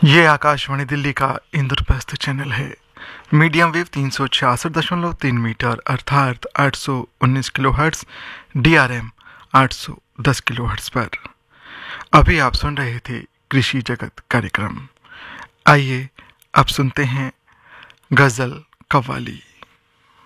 ये आकाशवाणी दिल्ली का इंद्रप्रस्थ चैनल है। मीडियम वेव 366.3 मीटर अर्थात 819 किलोहर्ट्ज़, DRM 810 किलोहर्ट्ज़ पर। अभी आप सुन रहे थे कृषि जगत कार्यक्रम। आइए अब सुनते हैं गज़ल कव्वाली।